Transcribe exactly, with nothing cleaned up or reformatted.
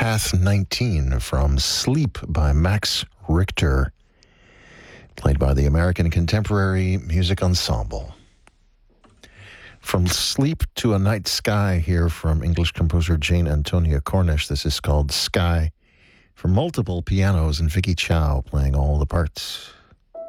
Path nineteen from Sleep by Max Richter, played by the American Contemporary Music Ensemble. From Sleep to a Night Sky here from English composer Jane Antonia Cornish. This is called Sky, for multiple pianos and Vicky Chow playing all the parts.